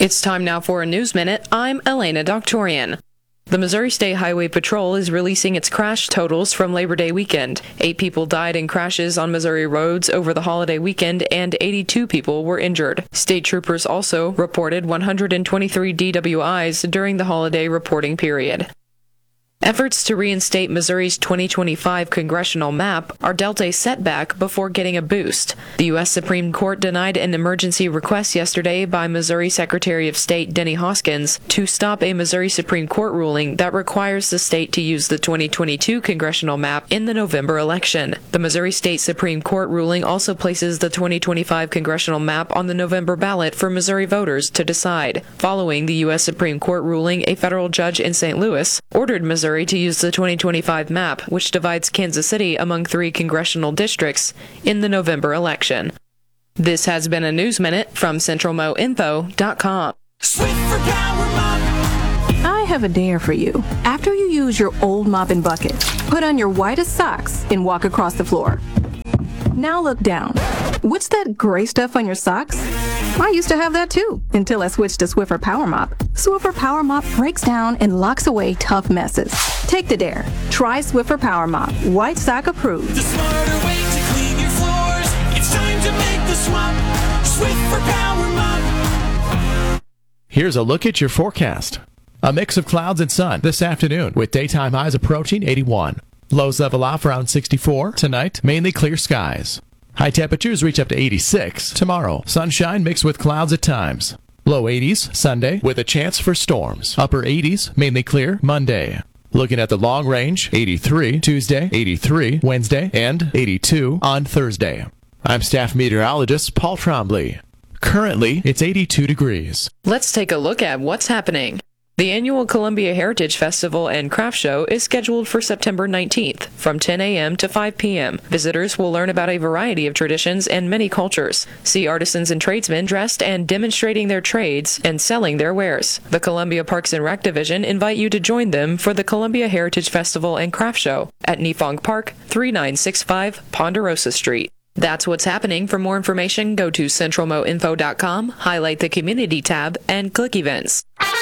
It's time now for a News Minute. I'm Elena Doctorian. The Missouri State Highway Patrol is releasing its crash totals from Labor Day weekend. 8 people died in crashes on Missouri roads over the holiday weekend, and 82 people were injured. State troopers also reported 123 DWIs during the holiday reporting period. Efforts to reinstate Missouri's 2025 congressional map are dealt a setback before getting a boost. The U.S. Supreme Court denied an emergency request yesterday by Missouri Secretary of State Denny Hoskins to stop a Missouri Supreme Court ruling that requires the state to use the 2022 congressional map in the November election. The Missouri State Supreme Court ruling also places the 2025 congressional map on the November ballot for Missouri voters to decide. Following the U.S. Supreme Court ruling, a federal judge in St. Louis ordered Missouri to use the 2025 map, which divides Kansas City among 3 congressional districts in the November election. This has been a News Minute from CentralMoInfo.com. I have a dare for you. After you use your old mop and bucket, put on your whitest socks and walk across the floor. Now look down. What's that gray stuff on your socks? I used to have that too, until I switched to Swiffer Power Mop. Swiffer Power Mop breaks down and locks away tough messes. Take the dare. Try Swiffer Power Mop. White sock approved. The smarter way to clean your floors. It's time to make the swap. Swiffer Power Mop. Here's a look at your forecast. A mix of clouds and sun this afternoon with daytime highs approaching 81. Lows level off around 64. Tonight, mainly clear skies. High temperatures reach up to 86 tomorrow. Sunshine mixed with clouds at times. Low 80s Sunday with a chance for storms. Upper 80s, mainly clear Monday. Looking at the long range, 83 Tuesday, 83 Wednesday, and 82 on Thursday. I'm staff meteorologist Paul Trombley. Currently, it's 82 degrees. Let's take a look at what's happening. The annual Columbia Heritage Festival and Craft Show is scheduled for September 19th from 10 a.m. to 5 p.m. Visitors will learn about a variety of traditions and many cultures, see artisans and tradesmen dressed and demonstrating their trades and selling their wares. The Columbia Parks and Rec Division invite you to join them for the Columbia Heritage Festival and Craft Show at Nifong Park, 3965 Ponderosa Street. That's what's happening. For more information, go to CentralMoInfo.com, highlight the Community tab, and click Events.